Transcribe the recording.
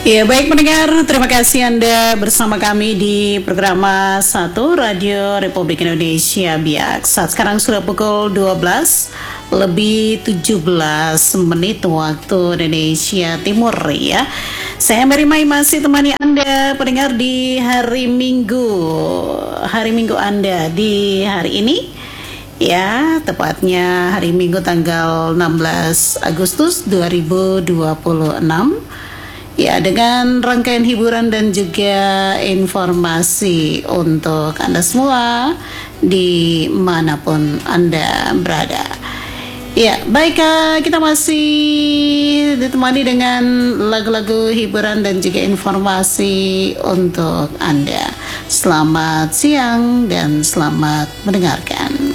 Ya baik pendengar, terima kasih Anda bersama kami di program satu Radio Republik Indonesia Biak. Saat sekarang sudah pukul 12 lebih 17 menit waktu Indonesia Timur ya. Saya Mary Mai masih temani Anda pendengar di hari Minggu Anda di hari ini. Ya, tepatnya hari Minggu tanggal 16 Agustus 2026. Ya, dengan rangkaian hiburan dan juga informasi untuk Anda semua dimanapun Anda berada. Ya, baik, kita masih ditemani dengan lagu-lagu hiburan dan juga informasi untuk Anda. Selamat siang dan selamat mendengarkan.